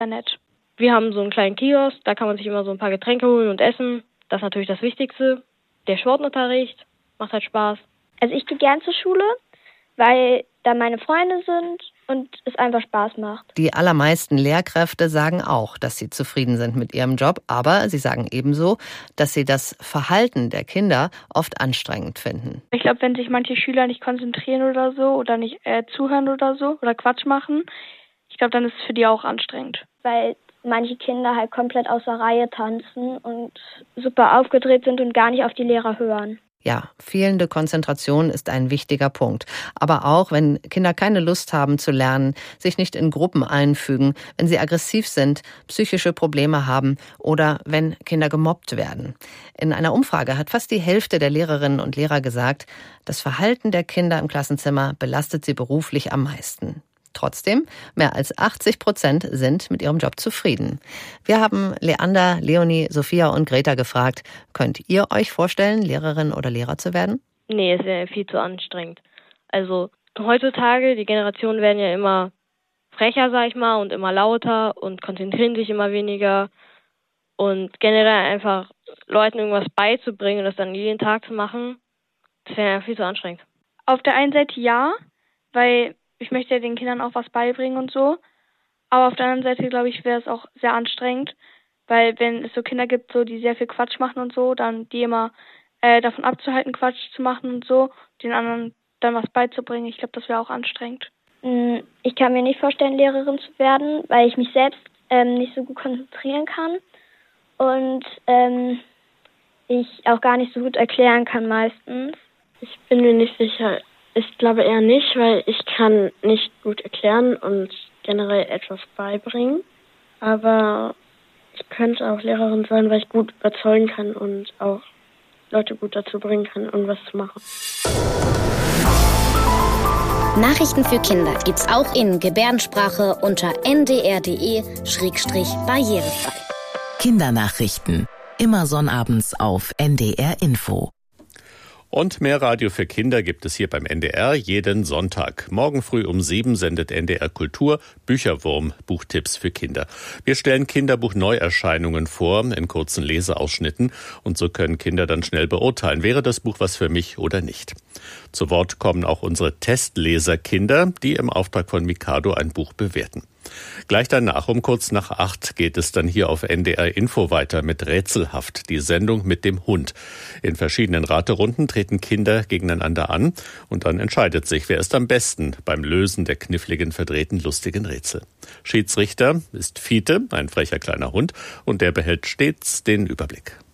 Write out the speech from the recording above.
Sehr nett. Wir haben so einen kleinen Kiosk, da kann man sich immer so ein paar Getränke holen und essen. Das ist natürlich das Wichtigste. Der Sportunterricht macht halt Spaß. Also ich gehe gern zur Schule, weil da meine Freunde sind und es einfach Spaß macht. Die allermeisten Lehrkräfte sagen auch, dass sie zufrieden sind mit ihrem Job, aber sie sagen ebenso, dass sie das Verhalten der Kinder oft anstrengend finden. Ich glaube, wenn sich manche Schüler nicht konzentrieren oder so oder nicht zuhören oder so oder Quatsch machen, ich glaube, dann ist es für die auch anstrengend. Weil manche Kinder halt komplett außer Reihe tanzen und super aufgedreht sind und gar nicht auf die Lehrer hören. Ja, fehlende Konzentration ist ein wichtiger Punkt. Aber auch, wenn Kinder keine Lust haben zu lernen, sich nicht in Gruppen einfügen, wenn sie aggressiv sind, psychische Probleme haben oder wenn Kinder gemobbt werden. In einer Umfrage hat fast die Hälfte der Lehrerinnen und Lehrer gesagt, das Verhalten der Kinder im Klassenzimmer belastet sie beruflich am meisten. Trotzdem, mehr als 80% sind mit ihrem Job zufrieden. Wir haben Leander, Leonie, Sophia und Greta gefragt, könnt ihr euch vorstellen, Lehrerin oder Lehrer zu werden? Nee, ist ja viel zu anstrengend. Also heutzutage, die Generationen werden ja immer frecher, sag ich mal, und immer lauter und konzentrieren sich immer weniger. Und generell einfach Leuten irgendwas beizubringen und das dann jeden Tag zu machen, das wäre ja viel zu anstrengend. Auf der einen Seite ja, weil ich möchte ja den Kindern auch was beibringen und so. Aber auf der anderen Seite, glaube ich, wäre es auch sehr anstrengend. Weil wenn es so Kinder gibt, so, die sehr viel Quatsch machen und so, dann die immer davon abzuhalten, Quatsch zu machen und so, den anderen dann was beizubringen, ich glaube, das wäre auch anstrengend. Ich kann mir nicht vorstellen, Lehrerin zu werden, weil ich mich selbst nicht so gut konzentrieren kann. Und ich auch gar nicht so gut erklären kann meistens. Ich bin mir nicht sicher. Ich glaube eher nicht, weil ich kann nicht gut erklären und generell etwas beibringen. Aber ich könnte auch Lehrerin sein, weil ich gut überzeugen kann und auch Leute gut dazu bringen kann, irgendwas zu machen. Nachrichten für Kinder gibt's auch in Gebärdensprache unter ndr.de/barrierefrei. Kindernachrichten. Immer sonnabends auf NDR Info. Und mehr Radio für Kinder gibt es hier beim NDR jeden Sonntag. Morgen früh um 7 sendet NDR Kultur Bücherwurm, Buchtipps für Kinder. Wir stellen Kinderbuch-Neuerscheinungen vor in kurzen Leseausschnitten und so können Kinder dann schnell beurteilen, wäre das Buch was für mich oder nicht. Zu Wort kommen auch unsere Testleserkinder, die im Auftrag von Mikado ein Buch bewerten. Gleich danach, um kurz nach 8, geht es dann hier auf NDR Info weiter mit Rätselhaft, die Sendung mit dem Hund. In verschiedenen Raterunden treten Kinder gegeneinander an und dann entscheidet sich, wer ist am besten beim Lösen der kniffligen, verdrehten, lustigen Rätsel. Schiedsrichter ist Fiete, ein frecher kleiner Hund, und der behält stets den Überblick.